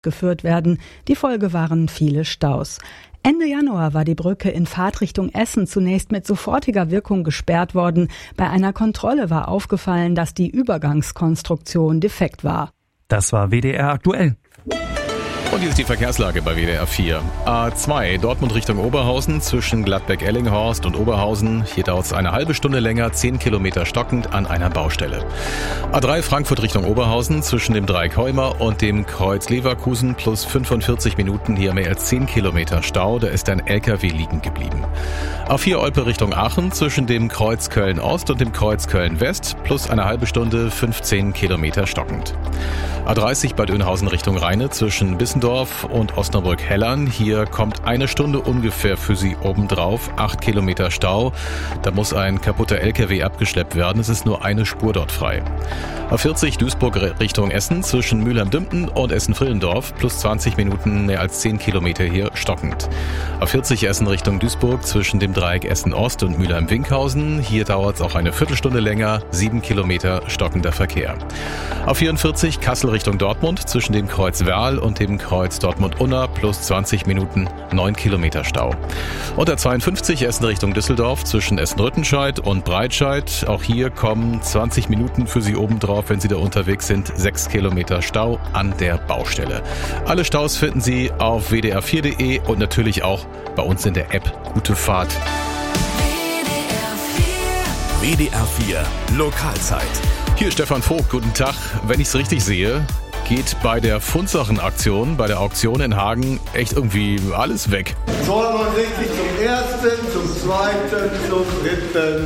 geführt werden. Die Folge waren viele Staus. Ende Januar war die Brücke in Fahrtrichtung Essen zunächst mit sofortiger Wirkung gesperrt worden. Bei einer Kontrolle war aufgefallen, dass die Übergangskonstruktion defekt war. Das war WDR aktuell. Und hier ist die Verkehrslage bei WDR 4. A2 Dortmund Richtung Oberhausen zwischen Gladbeck-Ellinghorst und Oberhausen. Hier dauert es eine halbe Stunde länger, 10 Kilometer stockend an einer Baustelle. A3 Frankfurt Richtung Oberhausen zwischen dem Dreieck Heumer und dem Kreuz Leverkusen plus 45 Minuten, hier mehr als 10 Kilometer Stau. Da ist ein LKW liegen geblieben. A4 Olpe Richtung Aachen zwischen dem Kreuz Köln-Ost und dem Kreuz Köln-West plus eine halbe Stunde, 15 Kilometer stockend. A30 Bad Oeynhausen Richtung Rheine zwischen Bissendorf und Osnabrück-Hellern. Hier kommt eine Stunde ungefähr für Sie obendrauf. 8 Kilometer Stau. Da muss ein kaputter LKW abgeschleppt werden. Es ist nur eine Spur dort frei. A40 Duisburg Richtung Essen zwischen Mülheim-Dümpten und Essen-Frillendorf plus 20 Minuten, mehr als 10 Kilometer hier stockend. A40 Essen Richtung Duisburg zwischen dem Dreieck Essen-Ost und Mülheim-Winkhausen. Hier dauert es auch eine Viertelstunde länger. 7 Kilometer stockender Verkehr. A44 Kassel Richtung Dortmund zwischen dem Kreuz Werl und dem Kreuz Dortmund-Unna plus 20 Minuten, 9 Kilometer Stau. Und der 52 Essen Richtung Düsseldorf zwischen Essen-Rüttenscheid und Breitscheid. Auch hier kommen 20 Minuten für Sie obendrauf, wenn Sie da unterwegs sind. 6 Kilometer Stau an der Baustelle. Alle Staus finden Sie auf wdr4.de und natürlich auch bei uns in der App. Gute Fahrt. WDR 4 Lokalzeit. Hier ist Stefan Vogt, guten Tag. Wenn ich es richtig sehe, geht bei der Fundsachen-Aktion, bei der Auktion in Hagen echt irgendwie alles weg. 269 zum ersten, zum zweiten, zum dritten.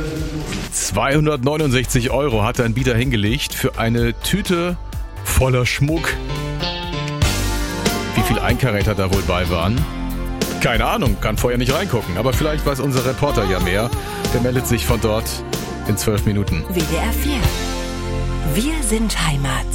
269 € hat ein Bieter hingelegt für eine Tüte voller Schmuck. Wie viel Einkaräter da wohl bei waren? Keine Ahnung, kann vorher nicht reingucken. Aber vielleicht weiß unser Reporter ja mehr. Der meldet sich von dort in 12 Minuten. WDR 4. Wir sind Heimat.